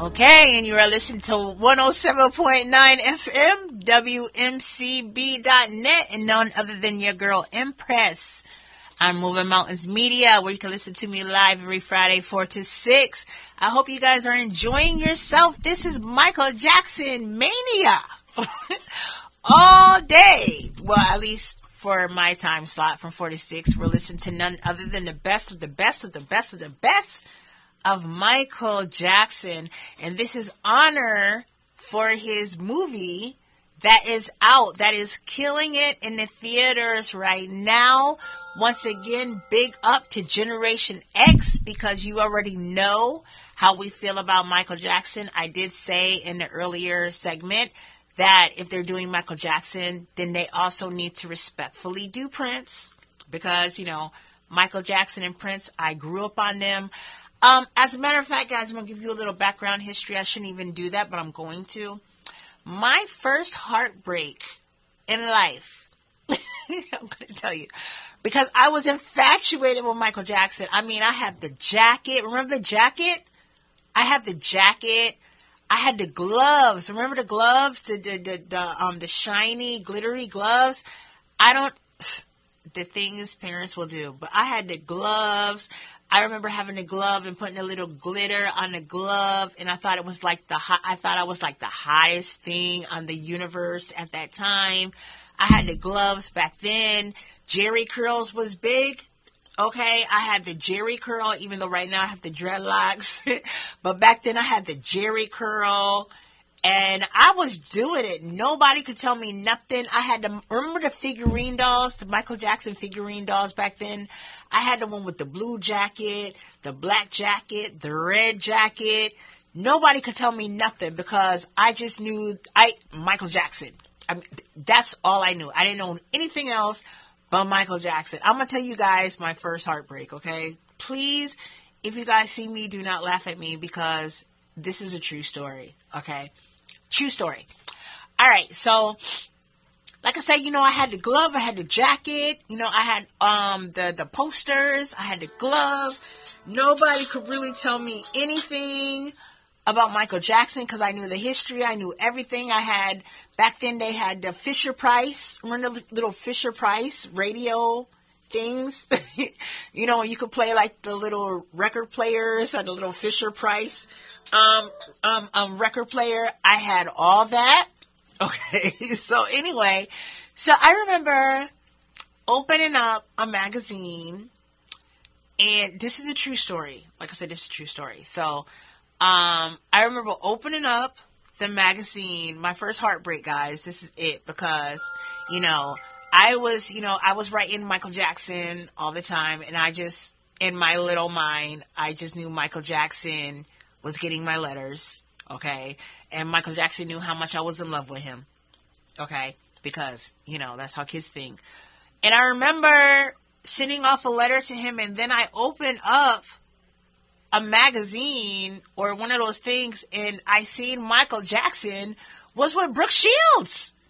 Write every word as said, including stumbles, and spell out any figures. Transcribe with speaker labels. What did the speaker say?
Speaker 1: Okay, and you are listening to one oh seven point nine F M, W M C B dot net, and none other than your girl Empress. I'm Moving Mountains Media, where you can listen to me live every Friday, four to six. I hope you guys are enjoying yourself. This is Michael Jackson Mania. All day. Well, at least for my time slot from four to six, we're listening to none other than the best of the best of the best of the best of Michael Jackson. And this is honor for his movie that is out, that is killing it in the theaters right now. Once again, big up to Generation X, because you already know how we feel about Michael Jackson. I did say in the earlier segment that if they're doing Michael Jackson, then they also need to respectfully do Prince, because, you know, Michael Jackson and Prince, I grew up on them. Um, as a matter of fact, guys, I'm going to give you a little background history. I shouldn't even do that, but I'm going to. My first heartbreak in life, I'm going to tell you, because I was infatuated with Michael Jackson. I mean, I had the jacket. Remember the jacket? I had the jacket. I had the gloves. Remember the gloves? The, the, the, the, um, the shiny, glittery gloves? I don't, the things parents will do, but I had the gloves. I remember having a glove and putting a little glitter on the glove, and I thought it was like the hot, I thought I was like the hottest thing on the universe at that time. I had the gloves back then. Jerry curls was big. Okay, I had the Jerry curl, even though right now I have the dreadlocks. But back then I had the Jerry curl, and I was doing it. Nobody could tell me nothing. I had to remember the figurine dolls, the Michael Jackson figurine dolls back then. I had the one with the blue jacket, the black jacket, the red jacket. Nobody could tell me nothing, because I just knew I Michael Jackson. I mean, that's all I knew. I didn't know anything else but Michael Jackson. I'm going to tell you guys my first heartbreak, okay? Please, if you guys see me, do not laugh at me, because this is a true story, okay? True story. All right, so like I said, you know, I had the glove, I had the jacket, you know, I had um the, the posters, I had the glove. Nobody could really tell me anything about Michael Jackson, because I knew the history, I knew everything. I had, back then they had the Fisher Price, remember the little Fisher Price radio things? You know, you could play like the little record players and the little Fisher Price um, um, um, record player. I had all that. Okay, so anyway, so I remember opening up a magazine, and this is a true story. Like I said, this is a true story. So um, I remember opening up the magazine, my first heartbreak, guys. This is it, because, you know, I was, you know, I was writing Michael Jackson all the time, and I just, in my little mind, I just knew Michael Jackson was getting my letters, okay? And Michael Jackson knew how much I was in love with him, okay? Because, you know, that's how kids think. And I remember sending off a letter to him, and then I opened up a magazine or one of those things, and I seen Michael Jackson was with Brooke Shields.